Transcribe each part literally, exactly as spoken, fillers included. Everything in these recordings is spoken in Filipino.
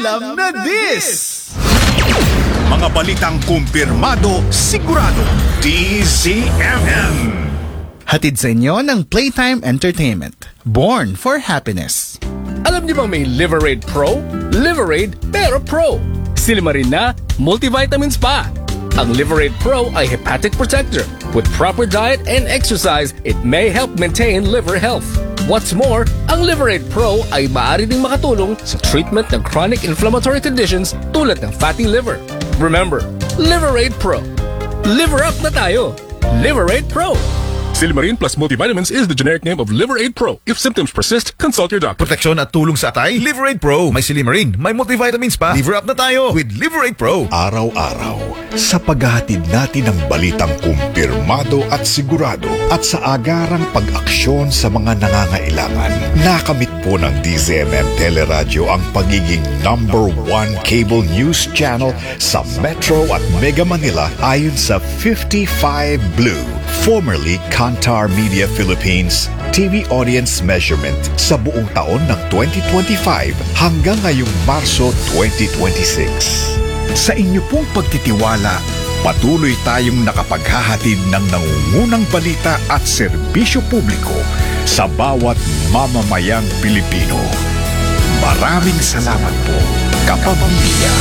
Alam na this! Mga balitang kumpirmado, sigurado, D Z M M. Hatid sa inyo ng Playtime Entertainment. Born for happiness. Alam niyo bang may Liverade Pro? Liverade pero Pro. Silimarin na, multivitamins pa. Ang Liverade Pro ay hepatic protector. With proper diet and exercise, it may help maintain liver health. What's more, ang Liverade Pro ay maaari ding makatulong sa treatment ng chronic inflammatory conditions tulad ng fatty liver. Remember, Liverade Pro. Liver up na tayo. Liverade Pro. Silimarin plus multivitamins is the generic name of Liverade Pro. If symptoms persist, consult your doctor. Proteksyon at tulong sa atay, Liverade Pro. May Silimarin, may multivitamins pa. Liver up na tayo with Liverade Pro. Araw-araw, sa paghahatid natin ng balitang kumpirmado at sigurado at sa agarang pag-aksyon sa mga nangangailangan, nakamit po ng D Z M M Teleradyo ang pagiging number one cable news channel sa Metro at Mega Manila ayon sa fifty-five Blue, formerly Kantar Media Philippines T V audience measurement sa buong taon ng twenty twenty-five hanggang ngayong Marso twenty twenty-six. Sa inyo pong pagtitiwala, patuloy tayong nakapaghahatid ng nangungunang balita at serbisyo publiko sa bawat mamamayang Pilipino. Maraming salamat po, kapamilya.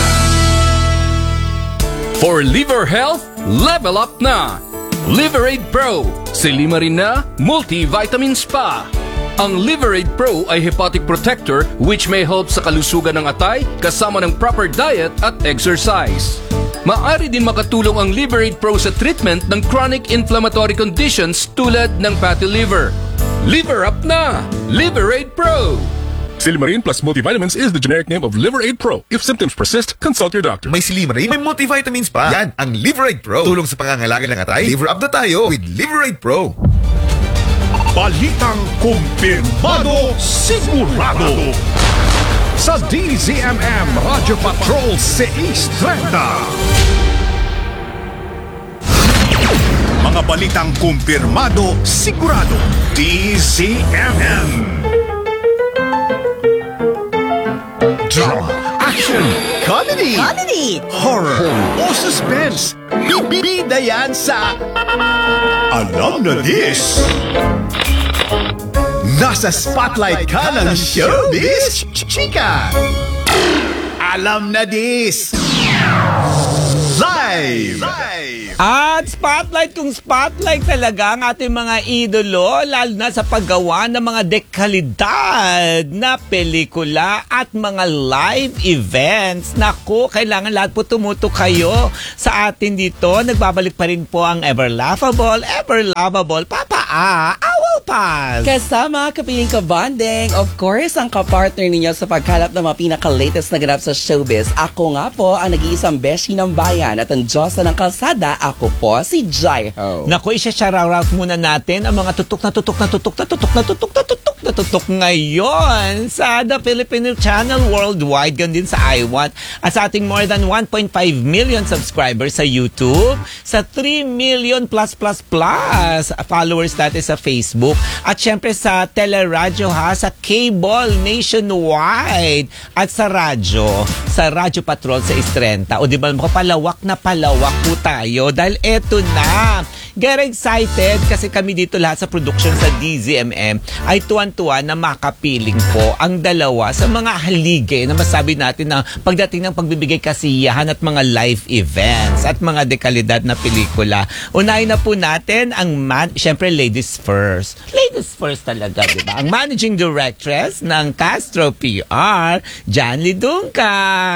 For liver health, level up na! Liverade Pro. Silimarin na, multivitamins pa. Ang Liverade Pro ay hepatic protector which may help sa kalusugan ng atay kasama ng proper diet at exercise. Maaari din makatulong ang Liverade Pro sa treatment ng chronic inflammatory conditions tulad ng fatty liver. Liver up na! Liverade Pro! Silimarin plus multivitamins is the generic name of Liverade Pro. If symptoms persist, consult your doctor. May Silimarin, may multivitamins pa. Yan, ang Liverade Pro. Tulong sa pangangalaga ng atay, liver up na tayo with Liverade Pro. Balitang kumpirmado, sigurado sa D Z M M Radio Patrol six thirty. Mga balitang kumpirmado, sigurado, D Z M M. Drama, action, Comedy! Comedy! horror, O suspense! Bibida yan sa alam na this. Nasa spotlight ka ng showbiz, chika! Alam na this! Live! At spotlight kung spotlight talaga ang ating mga idolo, lalo na sa paggawa ng mga dekalidad na pelikula at mga live events. Naku, kailangan lahat po tumutok kayo sa atin dito. Nagbabalik pa rin po ang ever laughable, ever lovable Papa A, Awal Paz. Kasama kapiling kabanding, of course, ang kapartner ninyo sa pagkalap ng mga pinaka-latest na ganap sa showbiz. Ako nga po ang nag-iisang beshi ng bayan at ang Diyosa ng kalsada. Ako po si Jaiho. Naku, isa-shoutout muna natin ang mga tutok na tutok na tutok na tutok na tutok na tutok na tutok ngayon sa The Filipino Channel Worldwide, ganun din sa I Want, at sa ating more than one point five million subscribers sa YouTube, sa three million plus plus plus followers natin sa Facebook, at syempre sa teleradyo ha, sa cable nationwide, at sa radyo, sa Radyo Patrol sa Istrenta. O di ba, makapalawak na palawak po tayo dahil eto na. Get excited kasi kami dito lahat sa production sa D Z M M ay tuwan-tuwa na makapiling po ang dalawa sa mga halige na masabi natin na pagdating ng pagbibigay kasiyahan at mga live events at mga dekalidad na pelikula. Unahin na po natin ang man, syempre ladies first. Ladies first talaga, di ba? Ang managing directress ng Castro P R, Jan Lidungka.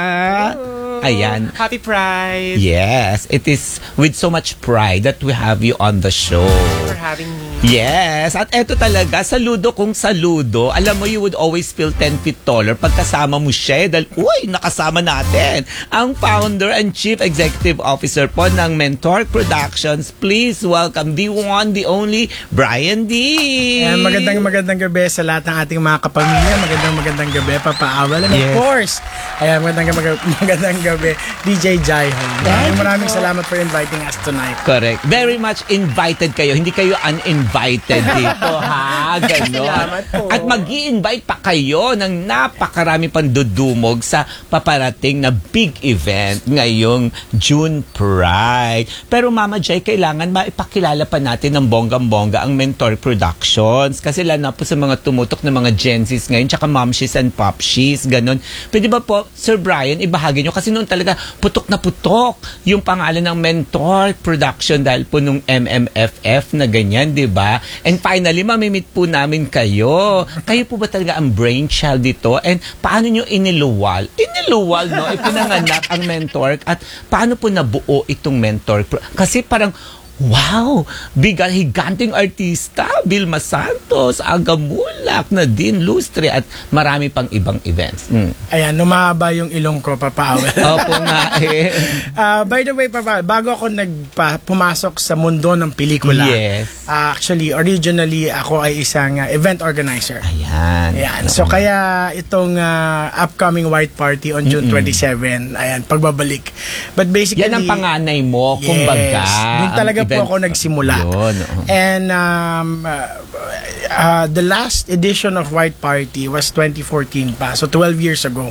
Ayan. Happy Pride! Yes, it is with so much pride that we have you on the show. Thank you for having me. Yes, at eto talaga, saludo kung saludo. Alam mo, you would always feel ten feet taller pag kasama mo siya. Dahil, uy, nakasama natin ang founder and chief executive officer po ng Mentor Productions. Please welcome the one, the only, Brian D. Ayan, magandang magandang gabi sa lahat ng ating mga kapamilya. Magandang magandang gabi, Papa Awal. And Yes. of course, ayan, magandang magandang, magandang gabi, D J Jaiho. Maraming maraming salamat for inviting us tonight. Correct. Very much invited kayo. Hindi kayo kayo uninvited dito, ha? Ganon. Salamat po. At mag-i-invite pa kayo ng napakarami pang dudumog sa paparating na big event ngayong June Pride. Pero Mama Jai, kailangan maipakilala pa natin ng bonggang-bongga ang Mentor Productions. Kasi lalo na po sa mga tumutok na mga Gen Zs ngayon, tsaka Momshies and Popshies, ganon. Pwede ba po, Sir Brian, ibahagi nyo? Kasi noon talaga putok na putok yung pangalan ng Mentor Production dahil po nung M M F F na ganyan, di ba? And finally, mamimit po namin kayo. Kayo po ba talaga ang brainchild dito? And paano nyo iniluwal? Iniluwal, no? Ipinanganak ang Mentor. At paano po nabuo itong Mentor? Kasi parang, wow! Bigal, higanting artista, Vilma Santos, Aga Mulak, Nadine Lustre, at marami pang ibang events. Mm. Ayan, lumahaba yung ilong ko, Papa Awel. Opo nga eh. Uh, by the way, Papa, bago ako nagpa, pumasok sa mundo ng pelikula, Yes. uh, actually, originally, ako ay isang uh, event organizer. Ayan. Ayan. So, kaya itong uh, upcoming White Party on June twenty-seventh, ayan, pagbabalik. But basically, Yan ang panganay mo, yes, kumbaga. doon talaga ang po event- ako nagsimula. Yun, oo. And um, uh, uh, the last edition of White Party was twenty fourteen pa, so twelve years ago.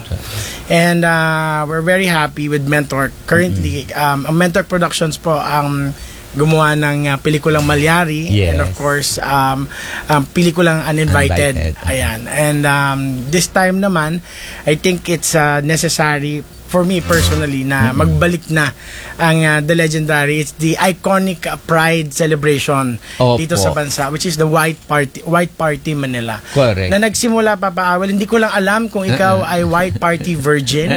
And uh, we're very happy with Mentor. Currently, um, ang Mentor Productions po ang gumawa ng uh, pelikulang Malyari, Yes. and of course um, um, pelikulang Uninvited. Uninvited. Ayan. And um, this time naman, I think it's uh, necessary for me personally na magbalik na ang uh, the legendary, it's the iconic uh, Pride celebration Opo. dito sa bansa, which is the White Party White Party Manila. Correct. Na nagsimula, Papa Awel, hindi ko lang alam kung ikaw ay White Party virgin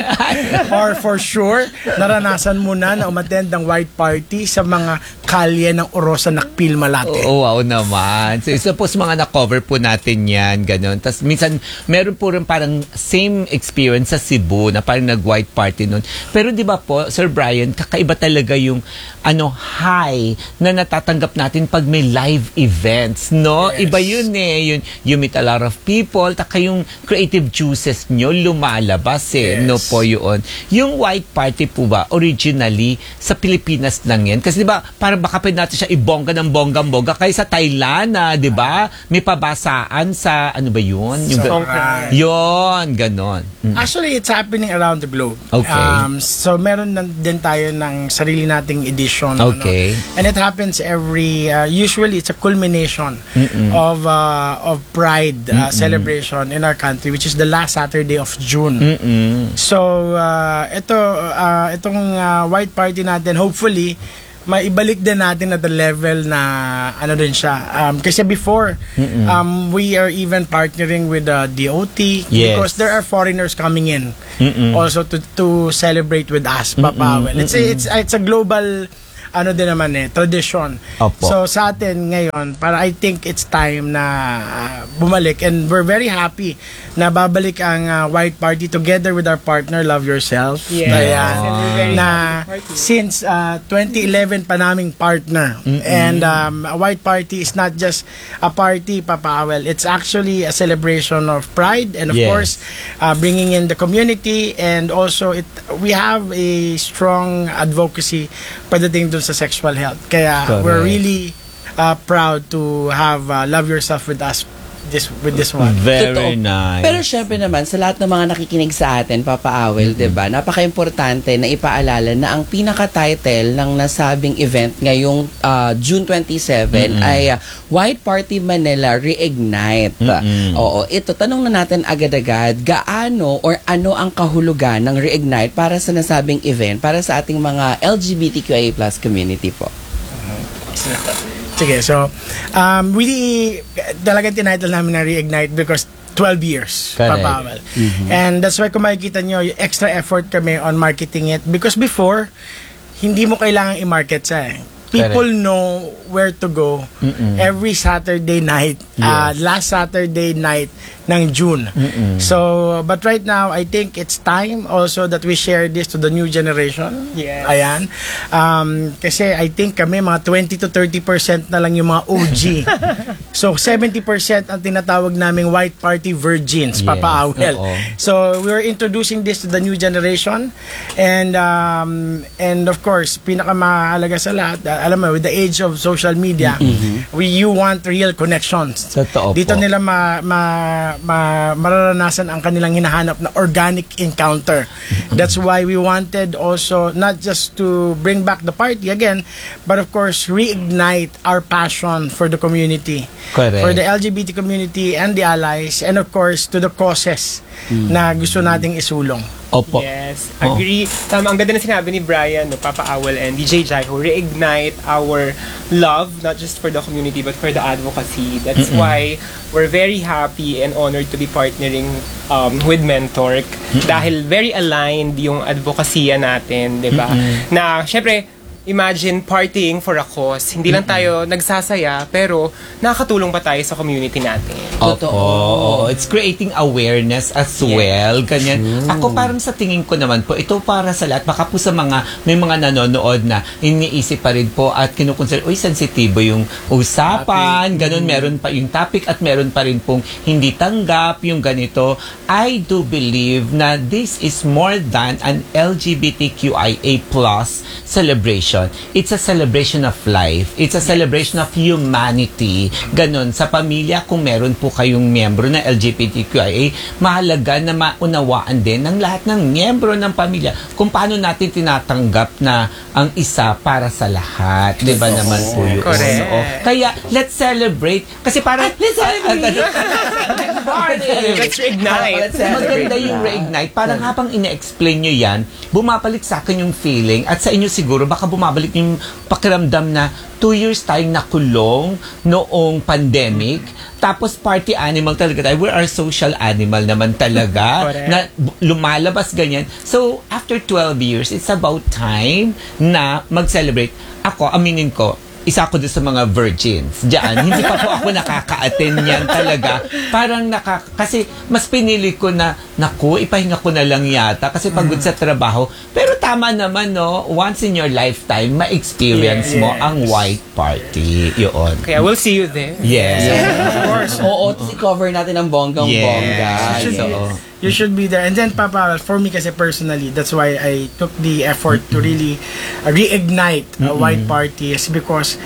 or for sure naranasan mo na na umattend ng White Party sa mga kalye ng Orosa Nakpil Malate. Oo, wow naman. So, isa po sa mga na-cover po natin yan, ganun. Tapos minsan, meron po rin parang same experience sa Cebu na parang nag-white party nun. Pero di ba po, Sir Brian, kakaiba talaga yung ano, high na natatanggap natin pag may live events, no? Yes. Iba yun eh. Yun, you meet a lot of people, taka yung creative juices nyo lumalabas eh. Yes. No po yun. Yung white party po ba, originally, sa Pilipinas lang yan? Kasi di ba, parang baka pwede natin siya ibongga ng bonggang-bongga. Kaya sa Thailand, na, di ba, may pabasaan sa, ano ba yun? Yung, Sa Songkran. yun, ganon. Mm. Actually, it's happening around the globe. Okay. Um, so, meron na din tayo ng sarili nating edition. Okay. Ano? And it happens every, uh, usually it's a culmination of uh, of Pride uh, celebration in our country, which is the last Saturday of June. Mm-mm. So, uh, ito, uh, itong uh, White Party natin, hopefully, maibalik din natin at the level na ano din siya. Um, kasi before, um, we are even partnering with uh, D O T Yes. because there are foreigners coming in Mm-mm. also to to celebrate with us, Papa Awel. It's, a- it's, it's a global ano din naman eh, tradition. Opo. So sa atin ngayon, para I think it's time na uh, bumalik, and we're very happy na babalik ang uh, White Party together with our partner Love Yourself. Yes. Ayan. And we're very Na happy party. since uh, twenty eleven pa naming partner. And um, a White Party is not just a party, Papa Awel. It's actually a celebration of pride and of Yes. course uh, bringing in the community, and also it we have a strong advocacy pagdating dun sa sexual health. Kaya Correct. we're really uh, proud to have uh, Love Yourself with us this with this one. Very Totoo. nice. Pero syempre naman, sa lahat ng mga nakikinig sa atin, Papa Awel, di ba, napaka-importante na ipaalala na ang pinaka-title ng nasabing event ngayong uh, June twenty-seven ay uh, White Party Manila Reignite. Oo, ito, tanong na natin agad-agad, gaano or ano ang kahulugan ng Reignite para sa nasabing event para sa ating mga L G B T Q I A plus community po? Sige, so um, we talagang tinitle namin na Reignite because twelve years, Correct. Papa Awel. And that's why kung makikita nyo, yung extra effort kami on marketing it, because before, hindi mo kailangang i-market siya eh. People Correct. know where to go every Saturday night, uh, Yes. last Saturday night ng June. So, but right now, I think it's time also that we share this to the new generation. Yes. Ayan. Um, kasi I think kami mga twenty to thirty percent na lang yung mga O G So seventy percent ang tinatawag naming white party virgins, Yes. Papa Awel. Oo. So we're introducing this to the new generation, and um, and of course, pinakamahalaga sa lahat, uh, alam mo, with the age of social media, we you want real connections. Totoo Dito po. nila ma, ma, ma, mararanasan ang kanilang hinahanap na organic encounter. That's why we wanted also not just to bring back the party again, but of course reignite our passion for the community, Correct. for the L G B T community and the allies, and of course to the causes na gusto nating isulong. Opo. Yes, agree. Tama, ang ganda na sinabi ni Brian, no, Papa Awel and D J Jai, who reignite our love, not just for the community, but for the advocacy. That's why we're very happy and honored to be partnering um, with Mentor dahil very aligned yung advokasya natin, di ba? Na, syempre, imagine partying for a cause. Hindi lang tayo nagsasaya, pero nakakatulong pa tayo sa community natin. Opo. Oo. It's creating awareness as well. Ganyan. Ako parang sa tingin ko naman po, ito para sa lahat. Baka po sa mga, may mga nanonood na iniisip pa rin po at kinukonsider, uy, sensitibo yung usapan. Ganun, meron pa yung topic at meron pa rin pong hindi tanggap yung ganito. I do believe na this is more than an L G B T Q I A plus celebration. It's a celebration of life. It's a celebration of humanity. Ganon. Sa pamilya, kung meron po kayong miyembro ng L G B T Q I A, mahalaga na maunawaan din ng lahat ng miyembro ng pamilya kung paano natin tinatanggap na ang isa para sa lahat. Diba naman po yun? Correct. Oo. Kaya, let's celebrate. Kasi parang, let's celebrate! Let's reignite. Maganda yung reignite. Parang habang ine-explain nyo yan, bumabalik sa akin yung feeling at sa inyo siguro, baka bumabalik yung pakiramdam na two years tayong nakulong noong pandemic. Tapos party animal talaga tayo. We are social animal naman talaga. Correct. Na lumalabas ganyan. So, after twelve years, it's about time na mag-celebrate. Ako, aminin ko, isa ako doon sa mga virgins. Diyan, hindi pa po ako nakaka-attend yan talaga. Parang naka, kasi mas pinili ko na, naku, ipahinga ko na lang yata kasi pagod sa trabaho. Pero tama naman, no, once in your lifetime, ma-experience Yes. mo ang white party. Yun. Kaya we'll see you there. Yes. Of course. Oo, tapos i-cover natin ang bonggang-bongga. Yes. You should, So, you should be there. And then, Papa, for me kasi personally, that's why I took the effort to really uh, reignite a white party is because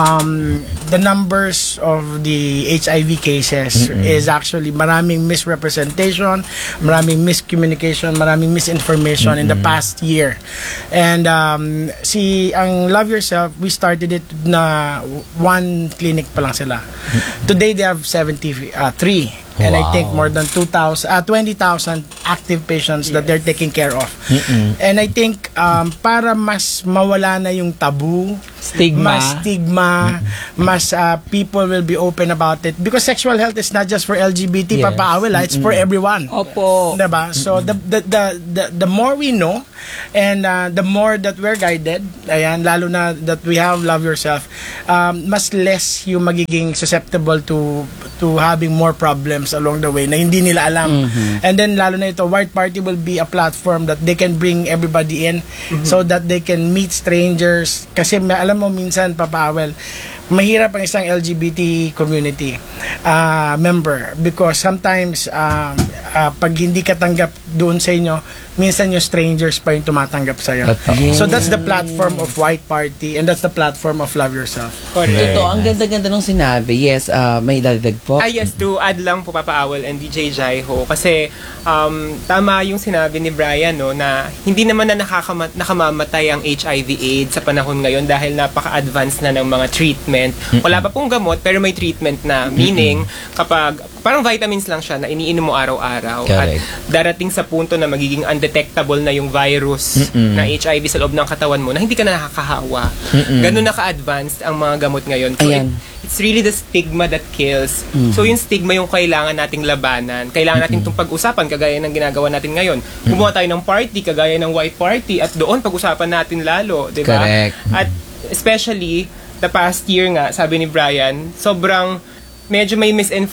um, the numbers of the H I V cases is actually maraming misrepresentation, maraming miscommunication, maraming misinformation in the past year. And um, si ang Love Yourself, we started it na one clinic pa lang sila. Today they have seventy-three. And I think more than two thousand, uh, twenty thousand active patients that they're taking care of. And I think um, para mas mawala na yung tabu, Stigma. mas stigma, mas uh, people will be open about it. Because sexual health is not just for L G B T, Yes. Papa Awel, ah, it's for everyone. Opo. Diba? So the, the the the the more we know and uh, the more that we're guided, ayan, lalo na that we have Love Yourself, um, mas less yung magiging susceptible to to having more problems along the way na hindi nila alam. And then lalo na ito, White Party will be a platform that they can bring everybody in so that they can meet strangers. Kasi may- alam mo minsan, Papa Awel, mahirap ang isang L G B T community uh, member because sometimes um, uh, pag hindi ka tanggap doon sa inyo, minsan yung strangers pa yung tumatanggap sa'yo. So that's the platform of White Party and that's the platform of Love Yourself. Correct. Totoo, ang ganda-ganda nung sinabi. Yes, uh, may dagdag po. Ah, yes, to add lang po, Papa Awel and D J Jai ho, kasi um, tama yung sinabi ni Brian, no, na hindi naman na nakakama- nakamamatay ang H I V AIDS sa panahon ngayon dahil napaka-advanced na ng mga treatment. Wala pa pong gamot, pero may treatment na. Meaning, kapag, parang vitamins lang siya na iniinom mo araw-araw. Correct. At darating sa punto na magiging undetectable na yung virus na H I V sa loob ng katawan mo na hindi ka na nakakahawa. Ganun naka-advanced ang mga gamot ngayon. So, Ayan. it, it's really the stigma that kills. So yung stigma yung kailangan nating labanan. Kailangan nating itong pag-usapan kagaya ng ginagawa natin ngayon. Gumawa tayo ng party kagaya ng White Party at doon pag-usapan natin lalo, 'di ba? Correct. At especially the past year nga, sabi ni Brian, sobrang medyo may misinfor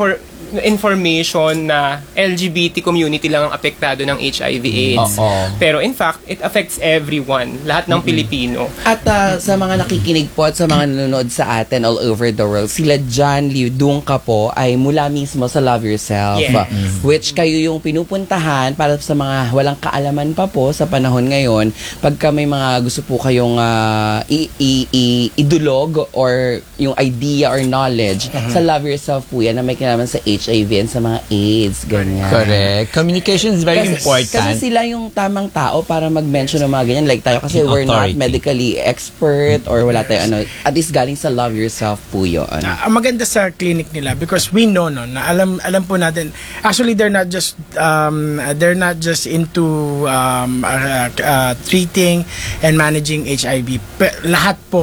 information na L G B T community lang ang apektado ng H I V AIDS. Oo. Pero in fact, it affects everyone, lahat ng Pilipino. At uh, sa mga nakikinig po at sa mga nanonood sa atin all over the world, sila John Liu Dungka po ay mula mismo sa Love Yourself, Yes. uh, which kayo yung pinupuntahan para sa mga walang kaalaman pa po sa panahon ngayon. Pagka may mga gusto po kayong uh, i- i- i- idulog or yung idea or knowledge, sa Love Yourself po yan na may kinalaman sa H I V and sa mga AIDS, ganyan. Correct. Communication is very Kasi- important. Kasi sila yung tamang tao para mag-mention ng mga ganyan. Like tayo kasi Yung we're not authority. medically expert or wala tayo ano. At least galing sa Love Yourself po yun. Ah, ang maganda sa clinic nila because we know no na alam alam po natin actually they're not just um, they're not just into um, uh, uh, treating and managing H I V. Pe- lahat po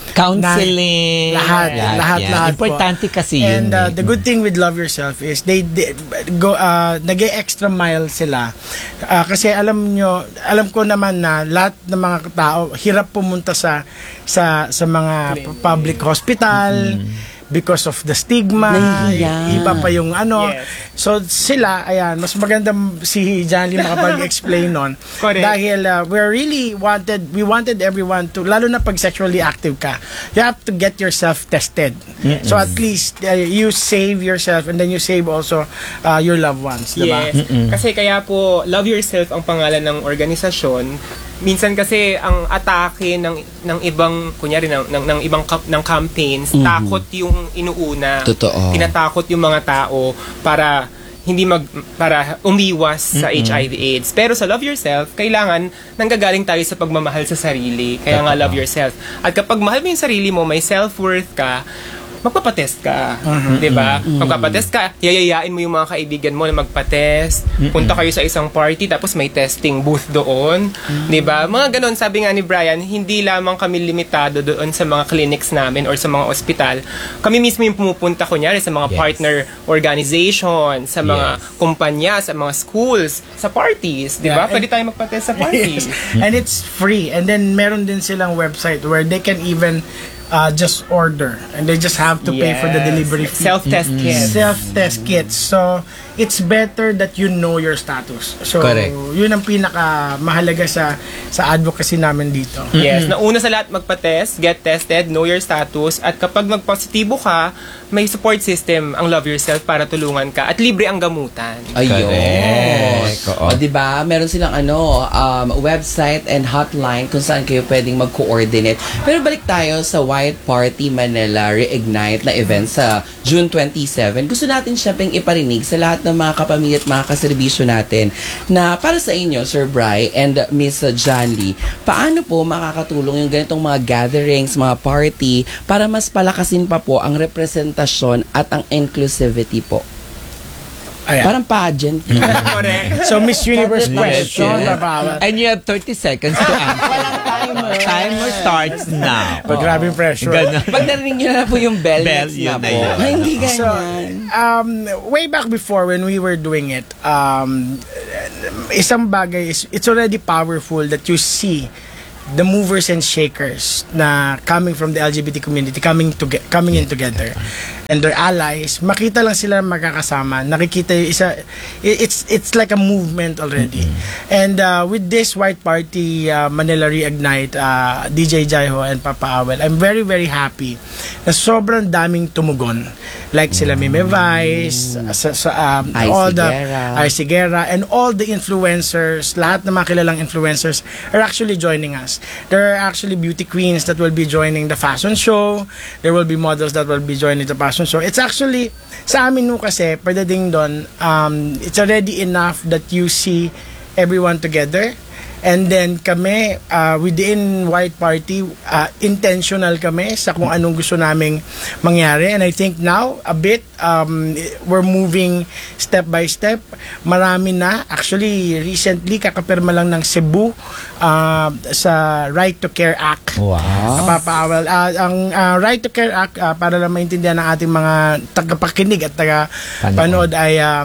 Counseling. Na- lahat, Yan, lahat, yan. lahat po. Importante kasi yun. And uh, eh. the good thing with Love Yourself is they, they go uh, nag-extra mile sila. Uh, kasi alam nyo, alam ko naman na lahat ng mga tao hirap pumunta sa sa sa mga public hospital. Because of the stigma, Nahihiya. iba pa yung ano. Yes. So sila, ayan, mas maganda si John Lee makapag-explain nun. Correct. Dahil uh, we really wanted, we wanted everyone to, lalo na pag sexually active ka, you have to get yourself tested. So at least uh, you save yourself and then you save also uh, your loved ones. Diba? Yes. Kasi kaya po, Love Yourself ang pangalan ng organisasyon. Minsan kasi ang atake ng ng ibang kunyari ng ng, ng ibang ka- ng campaigns, takot yung inuuna. Totoo. Tinatakot yung mga tao para hindi mag para umiwas sa H I V AIDS. Pero sa Love Yourself, kailangan nanggagaling tayo sa pagmamahal sa sarili. Kaya nga Love Yourself. At kapag mahal mo yung sarili mo, may self-worth ka, magpapatest ka. Di ba? Magpapatest ka, yayayain mo yung mga kaibigan mo na magpatest. Punta kayo sa isang party, tapos may testing booth doon. Di ba? Mga ganon, sabi nga ni Brian, hindi lamang kami limitado doon sa mga clinics namin or sa mga ospital. Kami mismo yung pumupunta, kunyari, sa mga Yes. partner organization, sa mga kumpanya, sa mga schools, sa parties. Di ba? Yeah, Pwede tayo magpatest sa parties. And it's free. And then meron din silang website where they can even uh, just order and they just have to pay for the Yes. delivery fee. Self-test kit. Self-test kits. So, it's better that you know your status. So, Correct. yun ang pinaka mahalaga sa sa advocacy namin dito. Yes, nauna sa lahat magpa-test, get tested, know your status, at kapag magpositibo ka, may support system ang Love Yourself para tulungan ka at libre ang gamutan. Ayun. Correct. Oo. O, di ba? Meron silang ano, um, website and hotline kung saan kayo pwedeng mag-coordinate. Pero balik tayo sa White Party Manila Reignite na event sa June twenty-seven. Gusto natin syempre iparinig sa lahat ng mga kapamilya at mga kaserbisyo natin na para sa inyo, Sir Bri and Miss John Lee, paano po makakatulong yung ganitong mga gatherings, mga party para mas palakasin pa po ang representasyon at ang inclusivity po? Ayan. Parang pageant. Correct. So, Miss Universe Yes, question. yes. Baba. And you have thirty seconds to answer. Timer starts now. Pag grabing pressure. Ganun. Pag narinig nyo na po yung bell, Bell, next yun na na po. yun. Ay, hindi So, ganyan. um, way back before when we were doing it, um, isang bagay is, it's already powerful that you see the movers and shakers na coming from the L G B T community coming to coming in together and their allies, makita lang sila magkakasama, nakikita yung isa, it's it's like a movement already. And uh, with this White Party uh, Manila Reignite, uh, D J Jaiho and Papa Awel, I'm very very happy na sobrang daming tumugon. Like sila Mime Vice, sa, sa, um, Ay all the Sigera. Ay Sigera, and all the influencers, lahat ng mga kilalang influencers are actually joining us. There are actually beauty queens that will be joining the fashion show. There will be models that will be joining the fashion show. It's actually, sa amin no kasi, pagdating doon, um, it's already enough that you see everyone together. And then kami, uh, within White Party, uh, intentional kami sa kung anong gusto naming mangyari. And I think now, a bit, um, we're moving step by step. Marami na. Actually, recently, kakapirma lang ng Cebu uh, sa Right to Care Act. Wow. Papa Awel. Uh, ang uh, Right to Care Act, uh, para lang maintindihan ng ating mga tagapakinig at tagapanood ay um,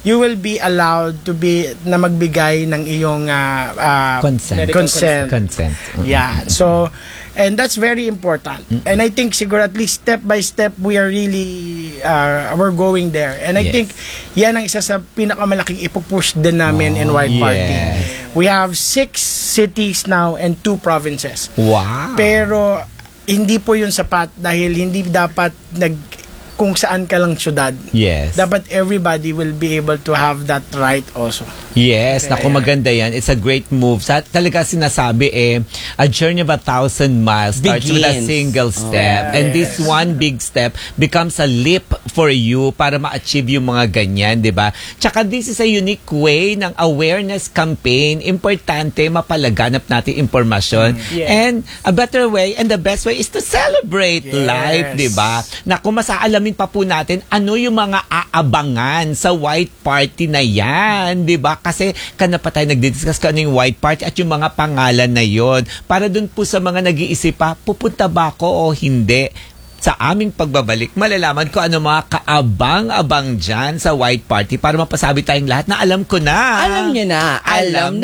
you will be allowed to be na magbigay ng iyong uh, uh, Consent. consent. Consent. Yeah. So, and that's very important. And I think siguro at least step by step we are really uh, we're going there. And I Yes. think yan ang isa sa pinakamalaking ipupush din namin in White Party. yes. We have six cities now and two provinces. Wow. Pero hindi po yun sapat dahil hindi dapat nag kung saan ka lang syudad. Yes. Dapat everybody will be able to have that right also. Yes, naku, maganda yan. It's a great move. Sa, talaga sinasabi eh, a journey of a thousand miles starts with a Begins. single step. And this one big step becomes a leap for you para ma-achieve yung mga ganyan, di ba? Tsaka this is a unique way ng awareness campaign. Importante, mapalaganap natin impormasyon. Yes. And a better way and the best way is to celebrate Yes. life, di ba? Naku, masaalamin pa po natin ano yung mga aabangan sa White Party na yan, di ba? Kasi kana pa tayo nagdi-discuss kung ano yung White Party at yung mga pangalan na yon. Para dun po sa mga nag-iisip pa, pupunta ba ako o hindi? Sa aming pagbabalik, malalaman ko ano mga kaabang-abang dyan sa White Party para mapasabi tayong lahat na alam ko na. Alam niyo na. Alam